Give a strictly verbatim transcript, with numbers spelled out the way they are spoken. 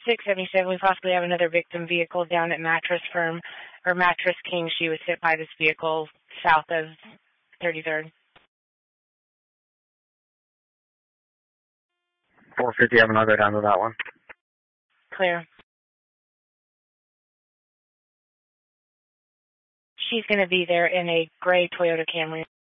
six seventy-seven, we possibly have another victim vehicle down at Mattress Firm, or Mattress King. She was hit by this vehicle south of thirty-third. four fifty-seven, I'll go down to that one. Clear. She's going to be there in a gray Toyota Camry.